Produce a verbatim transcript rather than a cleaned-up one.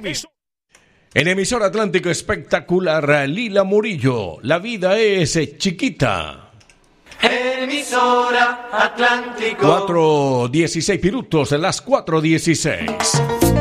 emisor, en emisor Atlántico espectacular, Lila Murillo, la vida es chiquita. Emisora Atlántico. cuatro dieciséis minutos, las cuatro dieciséis.